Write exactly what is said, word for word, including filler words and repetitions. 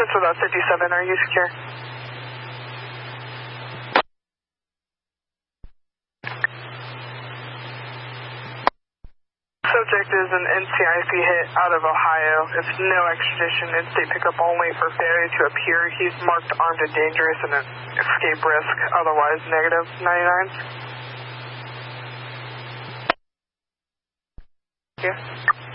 That's without fifty-seven. Are you secure? Subject is an N C I C hit out of Ohio. It's no extradition. In-state pickup only for failure to appear. He's marked armed and dangerous and an escape risk. Otherwise, negative ninety-nine. Yeah.